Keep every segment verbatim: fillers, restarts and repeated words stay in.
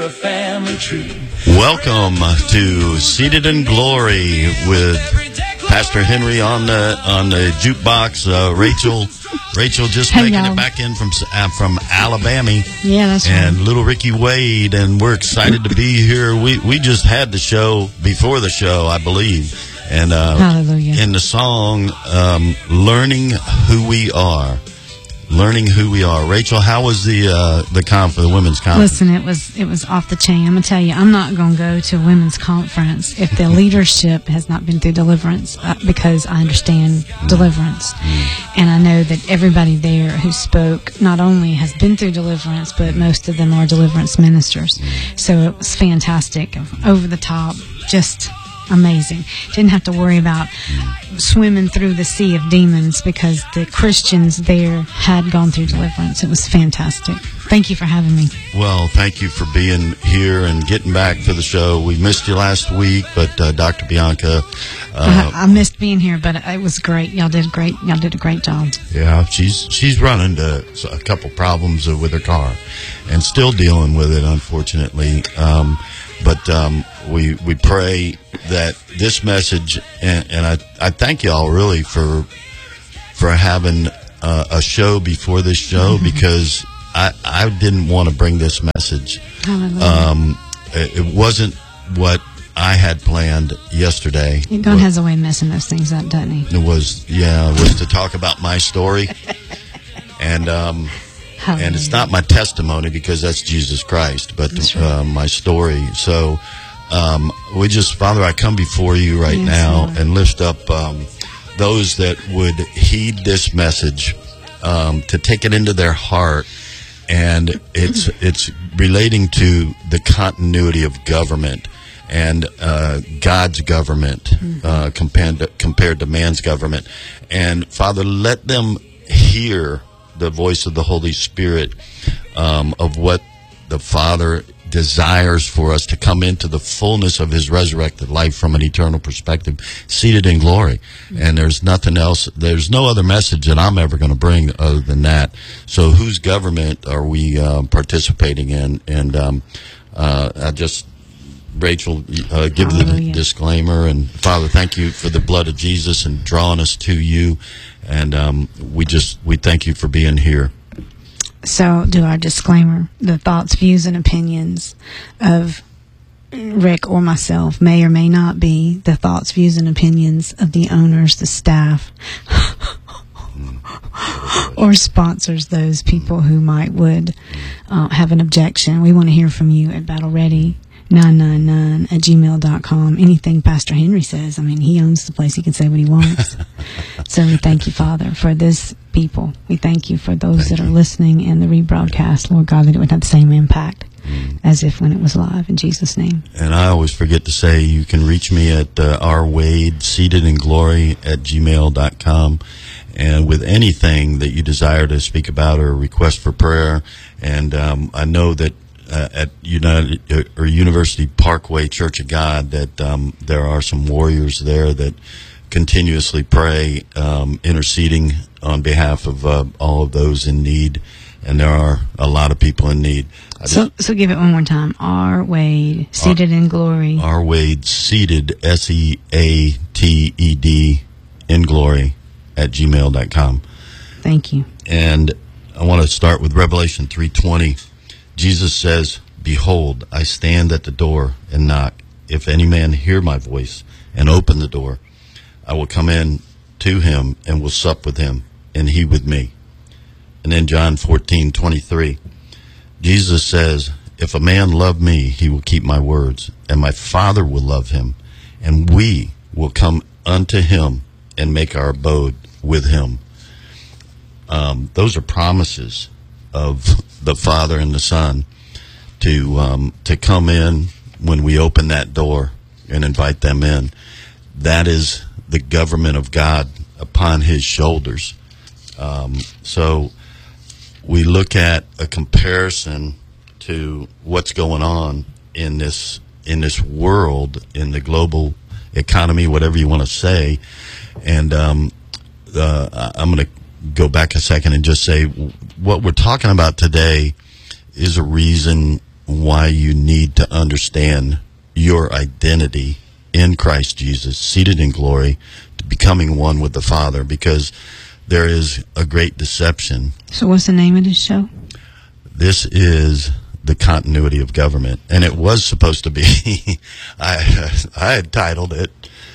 a family tree. Welcome to Seated in Glory with Pastor Henry on the on the jukebox. Uh, Rachel, Rachel just hey, making y'all. it back in from uh, from Alabama. Yeah, that's and right. little Ricky Wade, and we're excited to be here. We we just had the show before the show, I believe, and uh, Hallelujah. in the song um, "Learning Who We Are." Learning who we are. Rachel, how was the uh, the conf the women's conference? Listen, it was it was off the chain. I'm gonna tell you, I'm not gonna go to a women's conference if the leadership has not been through deliverance, uh, because I understand mm. deliverance, mm. and I know that everybody there who spoke not only has been through deliverance, but most of them are deliverance ministers. Mm. So it was fantastic, over the top, just amazing. Didn't have to worry about mm. swimming through the sea of demons because the Christians there had gone through deliverance. It was fantastic. Thank you for having me. Well, thank you for being here and getting back to the show. We missed you last week, but uh, Doctor Bianca... Uh, I, I missed being here, but it was great. Y'all did great. Y'all did a great job. Yeah, she's she's run into a couple problems with her car and still dealing with it, unfortunately. Um, but um, we we pray that this message, and, and I, I thank y'all really for for having uh, a show before this show, mm-hmm. because I, I didn't want to bring this message. Hallelujah. Um, it, it wasn't what I had planned yesterday. God has a way of messing those things up, doesn't he? It was, yeah, it was to talk about my story. and um, and it's not my testimony because that's Jesus Christ, but right. uh, my story. So um, we just, Father, I come before you right yes, now Lord. and lift up um, those that would heed this message, um, to take it into their heart. And it's it's relating to the continuity of government and uh, God's government mm-hmm. uh, compared to, compared to man's government. And Father, let them hear the voice of the Holy Spirit, um, of what the Father desires for us to come into the fullness of His resurrected life from an eternal perspective, seated in glory. Mm-hmm. And there's nothing else, there's no other message that I'm ever going to bring other than that. So whose government are we uh, participating in? And um, uh, I just... Rachel, uh, give Hallelujah. the disclaimer. And Father, thank you for the blood of Jesus and drawing us to you. And um, we just we thank you for being here. So, do our disclaimer: the thoughts, views, and opinions of Rick or myself may or may not be the thoughts, views, and opinions of the owners, the staff, or sponsors, those people who might would uh, have an objection. We want to hear from you at Battle Ready nine nine nine at gmail dot com. Anything Pastor Henry says, I mean, he owns the place. He can say what he wants. So we thank you, Father, for this people. We thank you for those thank that you. are listening and the rebroadcast, Lord God, that it would have the same impact mm. as if when it was live, in Jesus' name. And I always forget to say, you can reach me at uh, rwade, seated in glory at gmail dot com. And with anything that you desire to speak about or request for prayer. And um, I know that Uh, at United uh, or University Parkway Church of God, that um, there are some warriors there that continuously pray, um, interceding on behalf of uh, all of those in need, and there are a lot of people in need. I So, so give it one more time. R. Wade, seated R, in glory. R. Wade, seated, S E A T E D, in glory, at gmail dot com. Thank you. And I want to start with Revelation three twenty. Jesus says, "Behold, I stand at the door and knock. If any man hear my voice and open the door, I will come in to him and will sup with him, and he with me." And then John fourteen twenty-three, Jesus says, "If a man love me, he will keep my words, and my Father will love him, and we will come unto him and make our abode with him." Um, those are promises of the Father and the Son to um, to come in when we open that door and invite them in. That is the government of God upon His shoulders. Um, so we look at a comparison to what's going on in this in this world, in the global economy, whatever you want to say. And um, uh, I'm going to go back a second and just say what we're talking about today is a reason why you need to understand your identity in Christ Jesus, seated in glory, to becoming one with the Father, because there is a great deception. So what's the name of this show? This is The Continuity of Government, and it was supposed to be, I, I had titled it,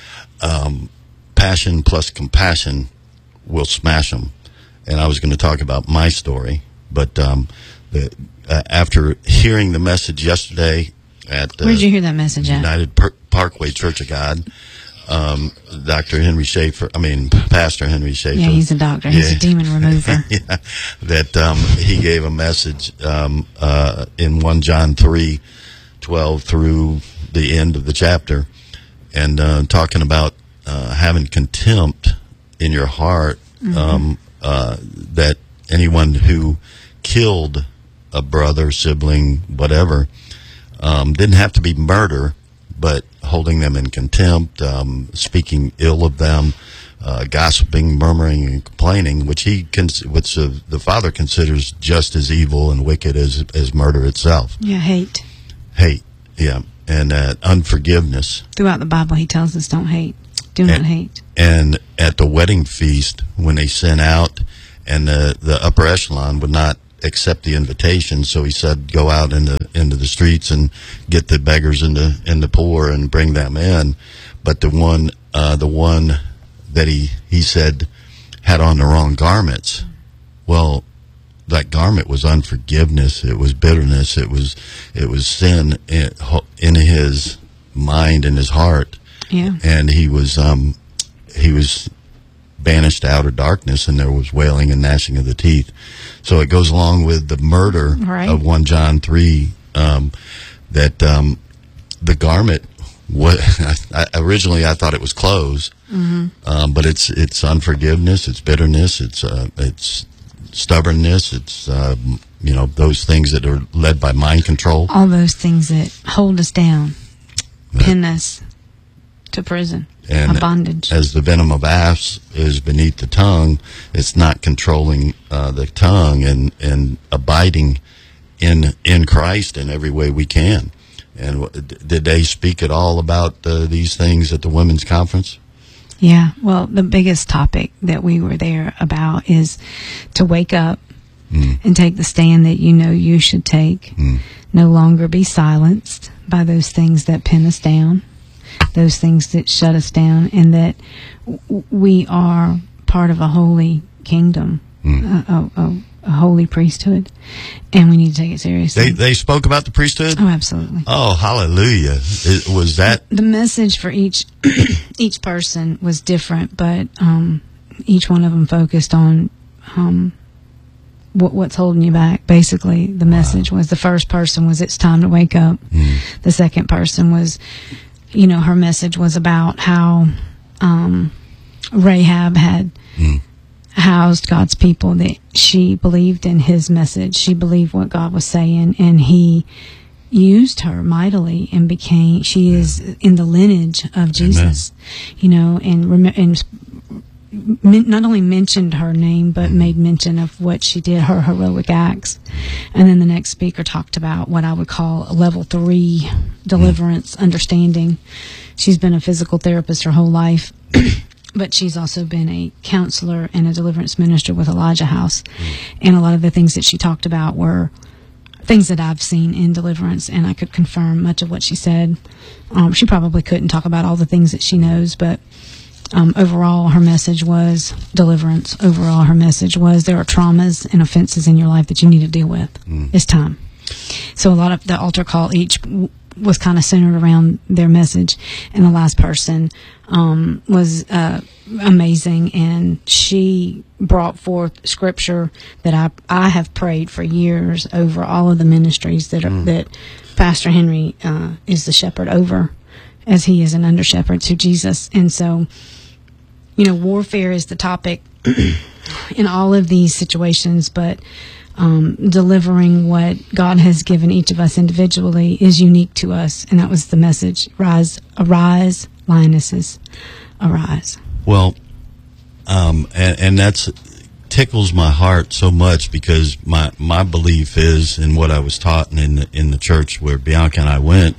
um, Passion Plus Compassion Will Smash 'Em. And I was going to talk about my story, but um, the, uh, after hearing the message yesterday at uh, Where'd you hear that message at? United per- Parkway Church of God, um, Doctor Henry Schaefer, I mean, Pastor Henry Schaefer. Yeah, he's a doctor. He's Yeah. a demon remover. yeah, that um, he gave a message um, uh, in First John three twelve through the end of the chapter, and uh, talking about uh, having contempt in your heart, mm-hmm. um, uh, that anyone who killed a brother, sibling, whatever, um, didn't have to be murder, but holding them in contempt, um, speaking ill of them, uh, gossiping, murmuring, and complaining, which he, cons- which uh, the Father considers just as evil and wicked as as murder itself. Yeah, hate. Hate, yeah, and uh, unforgiveness. Throughout the Bible, he tells us don't hate. Do not and, hate. And at the wedding feast, when they sent out, and the the upper echelon would not accept the invitation, so he said, go out into into the streets and get the beggars and the and the poor and bring them in. But the one uh, the one that he he said had on the wrong garments. Well, that garment was unforgiveness. It was bitterness. It was it was sin in, in his mind and his heart. Yeah. And he was um he was banished out of darkness, and there was wailing and gnashing of the teeth. So it goes along with the murder right. of First John three, um, that um, the garment. What I, originally I thought it was clothes, mm-hmm. um, but it's it's unforgiveness, it's bitterness, it's uh, it's stubbornness, it's uh, you know, those things that are led by mind control. All those things that hold us down, pin us to prison. And a bondage. As the venom of asps is beneath the tongue, it's not controlling uh, the tongue and, and abiding in in Christ in every way we can. And w- did they speak at all about uh, these things at the women's conference? Yeah. Well, the biggest topic that we were there about is to wake up mm. and take the stand that you know you should take. Mm. No longer be silenced by those things that pin us down, those things that shut us down, and that w- we are part of a holy kingdom, mm. a, a, a holy priesthood, and we need to take it seriously. They they spoke about the priesthood? Oh, absolutely. Oh, hallelujah. It, was that... The message for each each person was different, but um, each one of them focused on um, what, what's holding you back. Basically, the message wow. was, the first person was, it's time to wake up. Mm. The second person was, you know, her message was about how um, Rahab had mm. housed God's people, that she believed in his message. She believed what God was saying, and he used her mightily and became, she yeah. is in the lineage of Jesus. Amen. You know, and, rem- and not only mentioned her name, but mm-hmm. made mention of what she did, her heroic acts. And then the next speaker talked about what I would call a level three deliverance mm-hmm. understanding. She's been a physical therapist her whole life, but she's also been a counselor and a deliverance minister with Elijah House. Mm-hmm. And a lot of the things that she talked about were things that I've seen in deliverance, and I could confirm much of what she said. Um, she probably couldn't talk about all the things that she knows, but Um, overall, her message was deliverance. Overall, her message was there are traumas and offenses in your life that you need to deal with. Mm. It's time. So a lot of the altar call each w- was kind of centered around their message. And the last person um, was uh, amazing, and she brought forth scripture that I I have prayed for years over all of the ministries that are, mm. that Pastor Henry uh, is the shepherd over, as he is an under shepherd to Jesus. And so, you know, warfare is the topic in all of these situations, but um, delivering what God has given each of us individually is unique to us. And that was the message. Rise, arise, lionesses, arise. Well, um, and, and that's tickles my heart so much because my, my belief is, in what I was taught in the, in the church where Bianca and I went,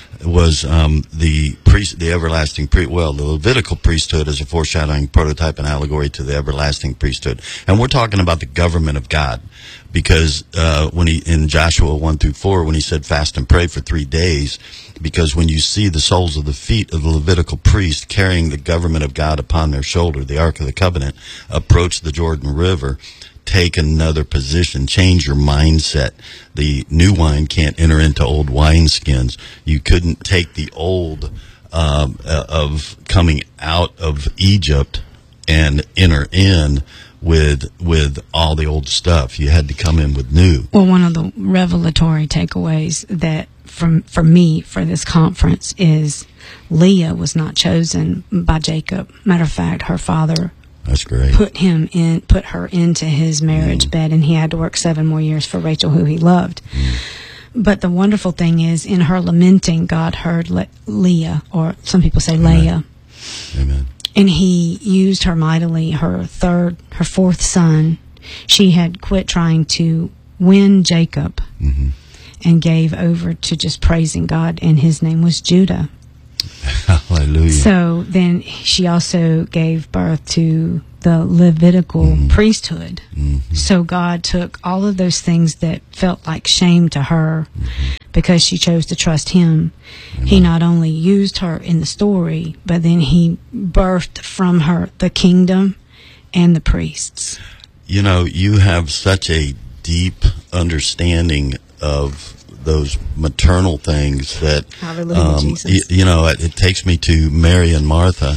was um, the priest, the everlasting priest. Well, the Levitical priesthood is a foreshadowing, prototype, and allegory to the everlasting priesthood, and we're talking about the government of God, because uh, when he in Joshua one through four, when he said fast and pray for three days, because when you see the soles of the feet of the Levitical priest carrying the government of God upon their shoulder, the Ark of the Covenant, approach the Jordan River. Take another position. Change your mindset. The new wine can't enter into old wineskins. You couldn't take the old um, uh, of coming out of Egypt and enter in with with all the old stuff. You had to come in with new. Well, one of the revelatory takeaways that from for me for this conference is Leah was not chosen by Jacob. Matter of fact, her father That's great. Put him in, put her into his marriage mm. bed, and he had to work seven more years for Rachel, who he loved. Mm. But the wonderful thing is, in her lamenting, God heard Le- Leah, or some people say Amen. Leah. Amen. And he used her mightily. Her third, her fourth son, she had quit trying to win Jacob mm-hmm. and gave over to just praising God, and his name was Judah. Hallelujah. So then she also gave birth to the Levitical mm-hmm. priesthood. Mm-hmm. So God took all of those things that felt like shame to her mm-hmm. because she chose to trust him. Amen. He not only used her in the story, but then he birthed from her the kingdom and the priests. You know, you have such a deep understanding of those maternal things that, Hallelujah, um, Jesus. y- you know, it, it takes me to Mary and Martha,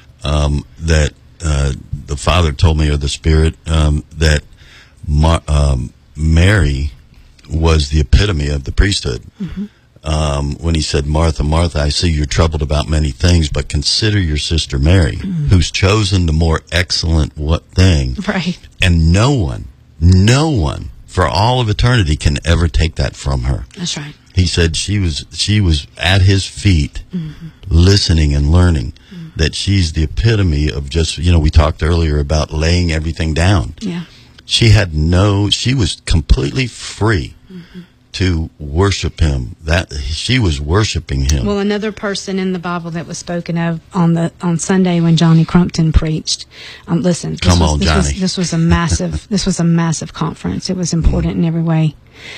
um, that uh, the Father told me, or the Spirit, um, that Mar- um, Mary was the epitome of the priesthood. Mm-hmm. Um, when he said, Martha, Martha, I see you're troubled about many things, but consider your sister Mary, mm-hmm. who's chosen the more excellent what thing. Right. And no one, no one, for all of eternity, can ever take that from her. That's right. He said she was she was at his feet, mm-hmm. listening and learning. Mm-hmm. That she's the epitome of just, you know, we talked earlier about laying everything down. Yeah. She had no, she was completely free mm-hmm. to worship him. That she was worshiping him. Well, another person in the Bible that was spoken of on the on Sunday when Johnny Crumpton preached. Um, listen, this come was, on, this Johnny. Was, this was a massive. This was a massive conference. It was important mm. in every way.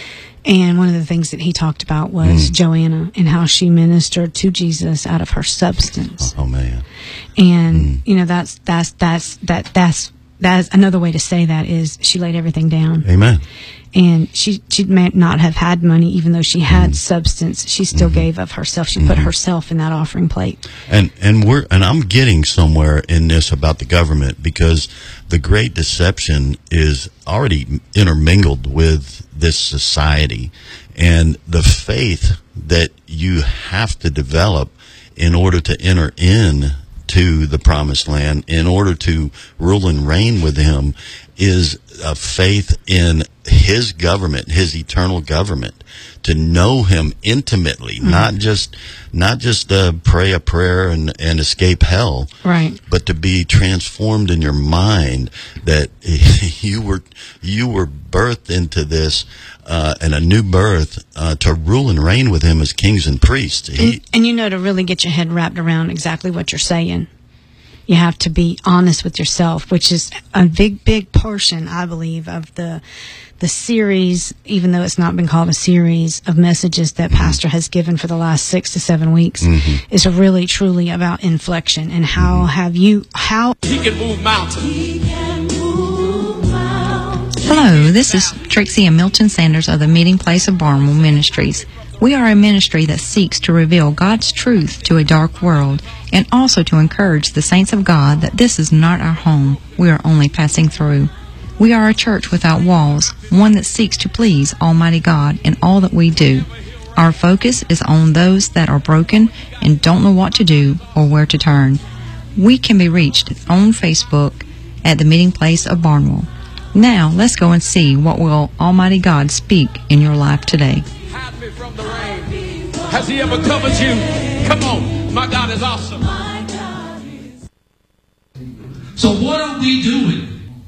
And one of the things that he talked about was mm. Joanna and how she ministered to Jesus out of her substance. Oh man! And mm. you know that's that's that's that that's that's another way to say that is she laid everything down. Amen. And she she may not have had money, even though she had mm. substance. She still mm-hmm. gave of herself. She mm-hmm. put herself in that offering plate. And and we're and I'm getting somewhere in this about the government, because the great deception is already intermingled with this society, and the faith that you have to develop in order to enter in to the promised land, in order to rule and reign with him, is a faith in his government, his eternal government, to know him intimately, mm-hmm. not just not just uh, pray a prayer and, and escape hell, right? But to be transformed in your mind, that you were you were birthed into this uh, and a new birth uh, to rule and reign with him as kings and priests. He, and, and you know, to really get your head wrapped around exactly what you're saying, you have to be honest with yourself, which is a big, big portion, I believe, of the the series, even though it's not been called a series of messages that mm-hmm. Pastor has given for the last six to seven weeks, mm-hmm. is really, truly about inflection and how mm-hmm. have you, how... He can move mountains. He can move mountains. Hello, this is Trixie and Milton Sanders of the Meeting Place of Barnwell Ministries. We are a ministry that seeks to reveal God's truth to a dark world, and also to encourage the saints of God that this is not our home. We are only passing through. We are a church without walls, one that seeks to please Almighty God in all that we do. Our focus is on those that are broken and don't know what to do or where to turn. We can be reached on Facebook at the Meeting Place of Barnwell. Now, let's go and see what will Almighty God speak in your life today. Hide me from the rain. Has he ever covered you? Come on, my God is awesome. So what are we doing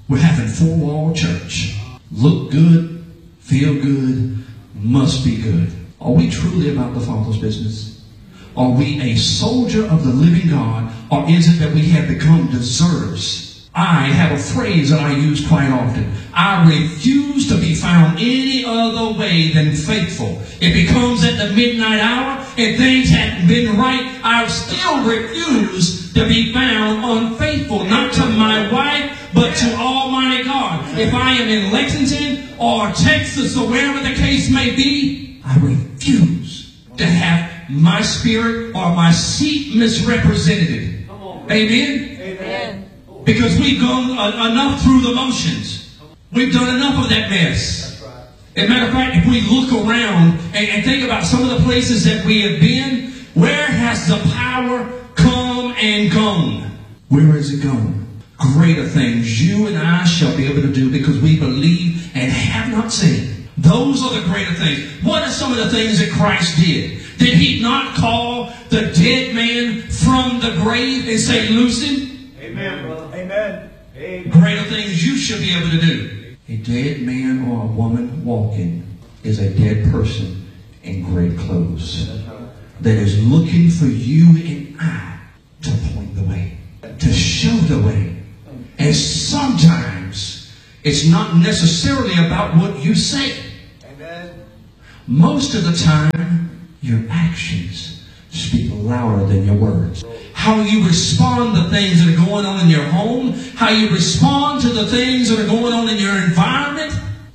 We're having four-wall church. Look good, feel good, must be good. Are we truly about the Father's business? Are we a soldier of the living God, or is it that we have become deserters? I have a phrase that I use quite often. I refuse to be found any other way than faithful. If it comes at the midnight hour and things haven't been right, I still refuse to be found unfaithful, not to my wife, but to Almighty God. If I am in Lexington or Texas or wherever the case may be, I refuse to have my spirit or my seat misrepresented. Amen? Amen. Because we've gone uh, enough through the motions. We've done enough of that mess. As a matter of fact, if we look around and, and think about some of the places that we have been, where has the power come and gone? Where has it gone? Greater things you and I shall be able to do because we believe and have not seen. Those are the greater things. What are some of the things that Christ did? Did he not call the dead man from the grave and say, loose him? Amen, brother. Amen. Amen. Greater things you should be able to do. A dead man or a woman walking is a dead person in great clothes that is looking for you and I to point the way, to show the way. And sometimes it's not necessarily about what you say. Amen. Most of the time, your actions speak louder than your words. How you respond to things that are going on in your home, how you respond to the things that are going on in your environment.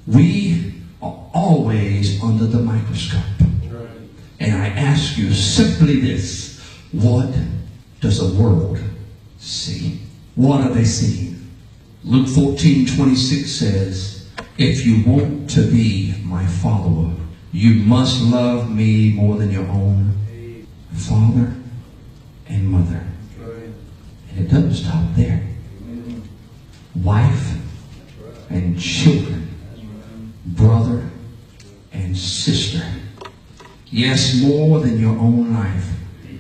We are always under the microscope. And I ask you simply this: what does the world see? What are they seeing? Luke fourteen twenty-six says, if you want to be my follower, you must love me more than your own father and mother. And it doesn't stop there. Wife and children, brother and sister. Yes, more than your own life.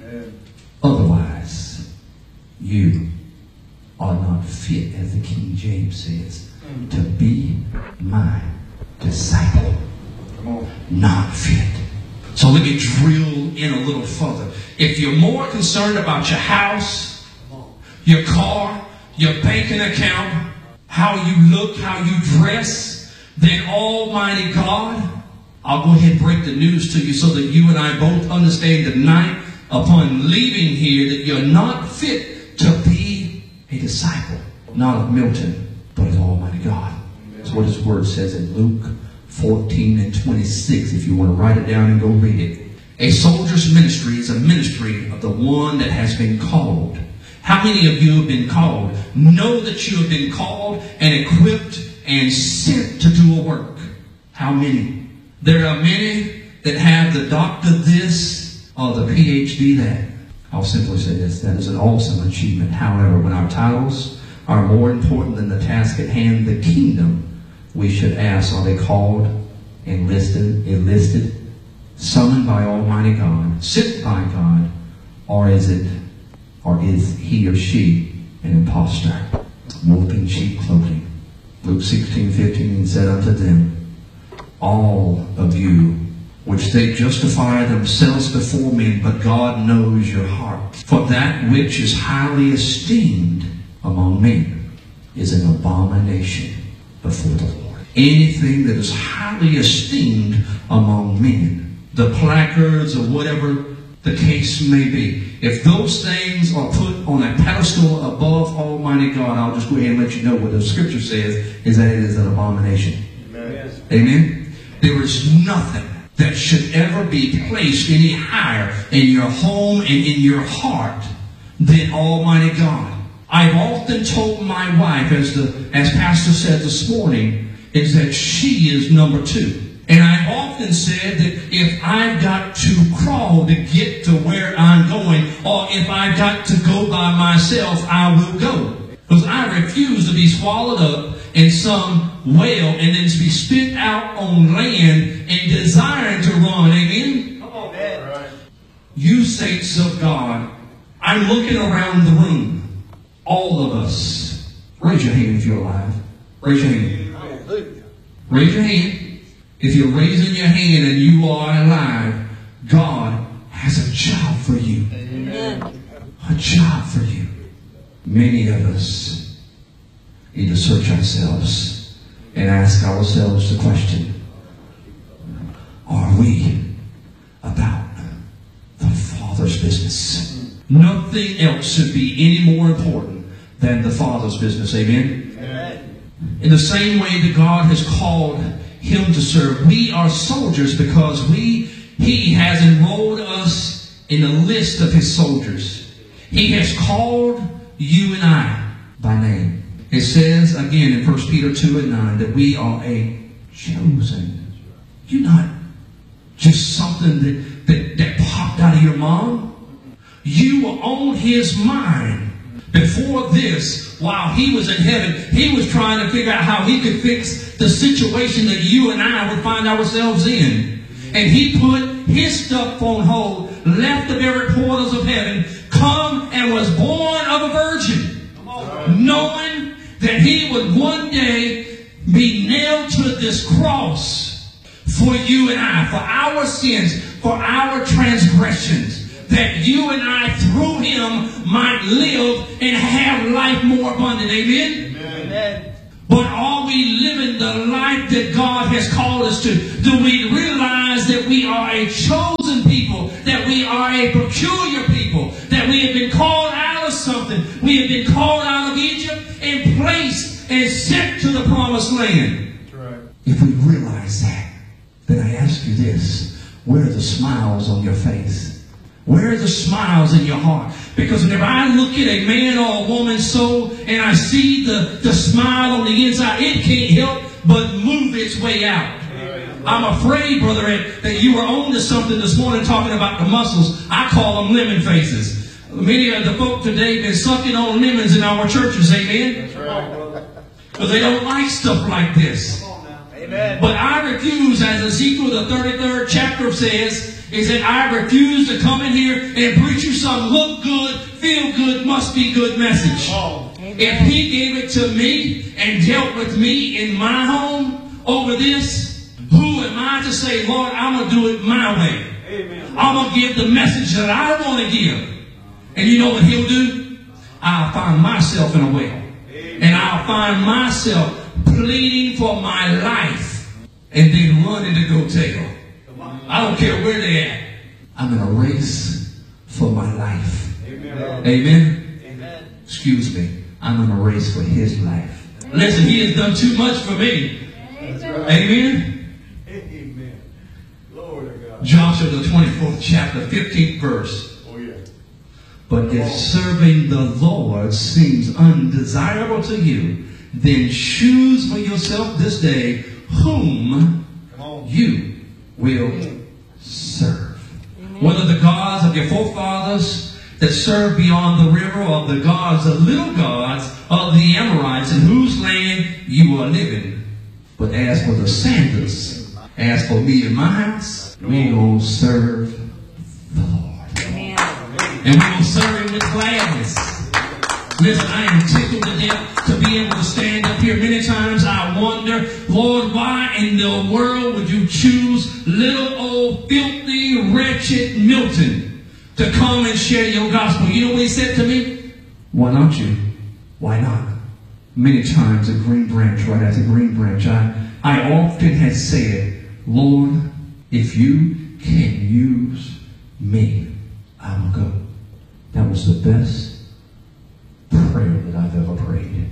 Otherwise, you are not fit, as the King James says, to be my disciple. Not fit. So let me drill in a little further. If you're more concerned about your house, your car, your banking account, how you look, how you dress, than Almighty God, I'll go ahead and break the news to you so that you and I both understand tonight upon leaving here that you're not fit to be a disciple, not of Milton, but of Almighty God. That's what his word says in Luke fourteen and twenty-six, if you want to write it down and go read it. A soldier's ministry is a ministry of the one that has been called. How many of you have been called? Know that you have been called and equipped and sent to do a work. How many? There are many that have the doctor this or the P H D that. I'll simply say this: that is an awesome achievement. However, when our titles are more important than the task at hand, the kingdom, we should ask, are they called, enlisted, enlisted, summoned by Almighty God, sent by God, or is it, or is he or she an imposter, wolf in sheep clothing? Luke sixteen fifteen, and said unto them, all of you, which they justify themselves before men, but God knows your heart. For that which is highly esteemed among men is an abomination before the Lord. Anything that is highly esteemed among men, the placards or whatever the case may be, if those things are put on a pedestal above Almighty God, I'll just go ahead and let you know what the scripture says is that it is an abomination. Amen. Amen. There is nothing that should ever be placed any higher in your home and in your heart than Almighty God. I've often told my wife, as the as Pastor said this morning, is that she is number two. And I've often said that if I've got to crawl to get to where I'm going, or if I've got to go by myself, I will go. Because I refuse to be swallowed up in some whale and then to be spit out on land and desiring to run. Amen? Come on, man. You saints of God, I'm looking around the room. All of us, raise your hand if you're alive. Raise your hand. Raise your hand. If you're raising your hand and you are alive, God has a job for you. Amen. A job for you. Many of us need to search ourselves and ask ourselves the question, are we about the Father's business? Nothing else should be any more important than the Father's business. Amen? Amen. In the same way that God has called him to serve, we are soldiers because we he has enrolled us in the list of his soldiers. He has called you and I by name. It says again in First Peter two and nine that we are a chosen. You're not just something that, that, that popped out of your mom. You were on his mind. Before this, while he was in heaven, he was trying to figure out how he could fix the situation that you and I would find ourselves in. And he put his stuff on hold, left the very portals of heaven, come and was born of a virgin, knowing that he would one day be nailed to this cross for you and I, for our sins, for our transgressions, that you and I, through him, might live and have life more abundant. Amen? Amen. But are we living the life that God has called us to? Do we realize that we are a chosen people, that we are a peculiar people, that we have been called out of something? We have been called out of Egypt and placed and sent to the promised land. That's right. If we realize that, then I ask you this, where are the smiles on your face? Where are the smiles in your heart? Because whenever I look at a man or a woman's soul and I see the, the smile on the inside, it can't help but move its way out. I'm afraid, brother, that you were on to something this morning talking about the muscles. I call them lemon faces. Many of the folk today have been sucking on lemons in our churches, amen? Because they don't like stuff like this. But I refuse, as Ezekiel the thirty-third chapter says, is that I refuse to come in here and preach you some look good, feel good, must be good message. Oh, if he gave it to me and dealt with me in my home over this, who am I to say, Lord, I'm going to do it my way. Amen. I'm going to give the message that I want to give. And you know what he'll do? I'll find myself in a well. Amen. And I'll find myself pleading for my life and then running to go tell. I don't care where they're at. I'm in a race for my life. Amen. Amen. Amen. Excuse me. I'm in a race for his life. Listen, he has done too much for me. That's right. Amen. Amen. Lord of God. Joshua the twenty-fourth chapter, fifteenth verse. Oh yeah. But if serving the Lord seems undesirable to you, then choose for yourself this day whom you will serve. Amen. Whether the gods of your forefathers that served beyond the river, or the gods, the little gods of the Amorites in whose land you are living. But as for the Sanders, as for me and my house, we will serve the Lord. Amen. And we will serve him with gladness. Listen, I am tickled to death to be able to stand up here. Many times I wonder, Lord, why in the world would you choose little old filthy, wretched Milton to come and share your gospel? You know what he said to me? Why not you? Why not? Many times at Green Branch, right after Green Branch, I, I often have said, Lord, if you can use me, I will go. That was the best prayer that I've ever prayed.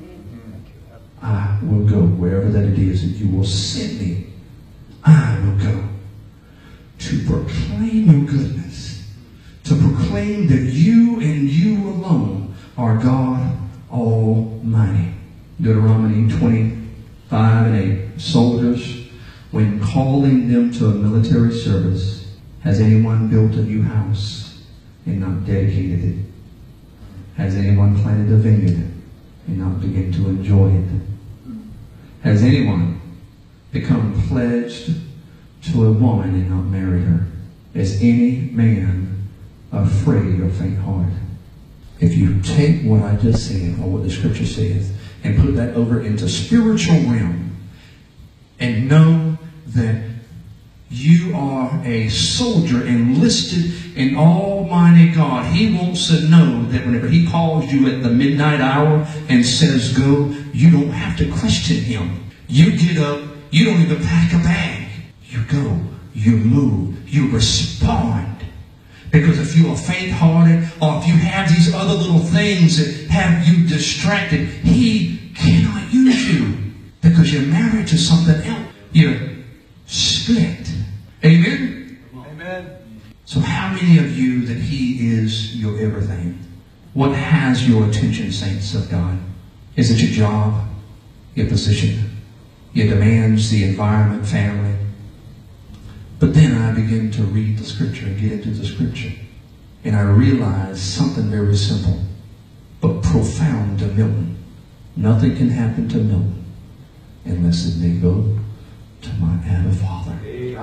I will go wherever that it is that you will send me. I will go to proclaim your goodness, to proclaim that you and you alone are God Almighty. Deuteronomy twenty-five and eight. Soldiers, when calling them to a military service, has anyone built a new house and not dedicated it? Has anyone planted a vineyard and not begun to enjoy it? Has anyone become pledged to a woman and not married her? Is any man afraid or faint-hearted? If you take what I just said, or what the scripture says, and put that over into spiritual realm and know that you are a soldier enlisted in Almighty God. He wants to know that whenever he calls you at the midnight hour and says go, you don't have to question him. You get up, you don't even pack a bag. You go, you move, you respond. Because if you are faint-hearted or if you have these other little things that have you distracted, he cannot use you because you're married to something else. You're split. Amen? Amen. So how many of you that he is your everything? What has your attention, saints of God? Is it your job, your position, your demands, the environment, family? But then I begin to read the scripture and get into the scripture. And I realize something very simple, but profound to Milton. Nothing can happen to Milton unless it may go to my Abba Father.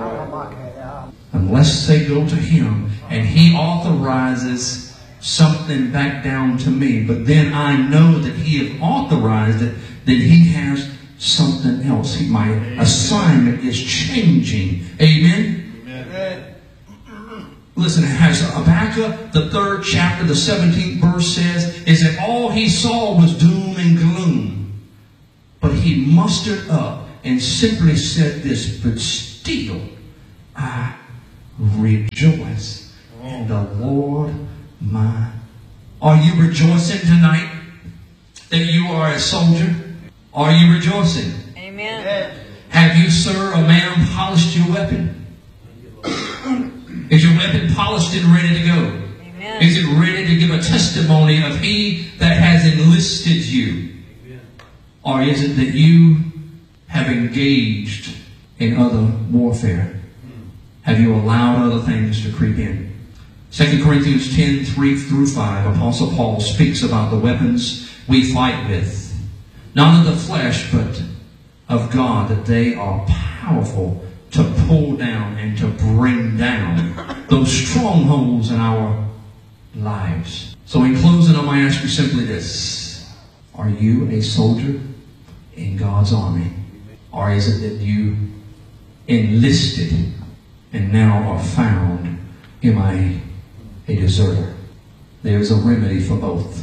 Unless they go to him and he authorizes something back down to me. But then I know that he has authorized it, then he has something else. He, my assignment is changing. Amen? Amen. Listen, as Habakkuk, the third chapter, the seventeenth verse says, is that all he saw was doom and gloom. But he mustered up and simply said this, but still I rejoice in the Lord my. Are you rejoicing tonight that you are a soldier? Are you rejoicing? Amen. Have you, sir or ma'am, polished your weapon? Is your weapon polished and ready to go? Amen. Is it ready to give a testimony of he that has enlisted you? Amen. Or is it that you have engaged in other warfare? Have you allowed other things to creep in? Second Corinthians ten, three through five, Apostle Paul speaks about the weapons we fight with. Not of the flesh, but of God, that they are powerful to pull down and to bring down those strongholds in our lives. So in closing, I'm going to ask you simply this. Are you a soldier in God's army? Or is it that you enlisted and now are found, am I a deserter? There's a remedy for both.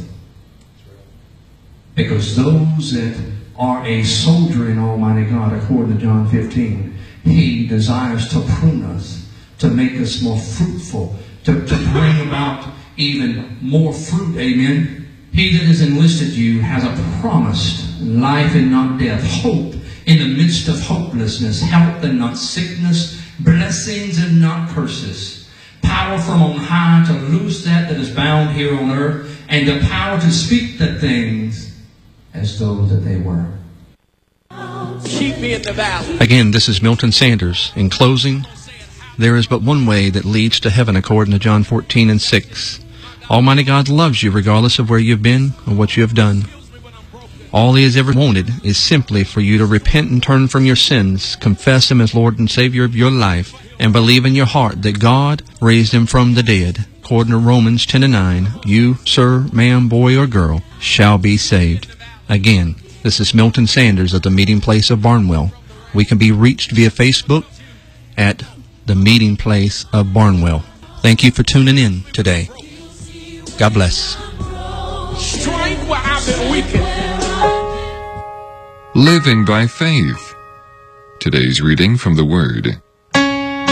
Because those that are a soldier in Almighty God, according to John fifteen, he desires to prune us, to make us more fruitful, to, to bring about even more fruit. Amen. He that has enlisted you has a promised life and not death, hope in the midst of hopelessness, health and not sickness, blessings and not curses, power from on high to loose that that is bound here on earth, and the power to speak the things as though that they were. Keep me in the valley. Again, this is Milton Sanders. In closing, there is but one way that leads to heaven according to John fourteen and six. Almighty God loves you regardless of where you've been or what you have done. All he has ever wanted is simply for you to repent and turn from your sins, confess him as Lord and Savior of your life, and believe in your heart that God raised him from the dead. According to Romans ten and nine, you, sir, ma'am, boy, or girl, shall be saved. Again, this is Milton Sanders at the Meeting Place of Barnwell. We can be reached via Facebook at the Meeting Place of Barnwell. Thank you for tuning in today. God bless. Strength where I've been weakened. Living by faith. Today's reading from the Word.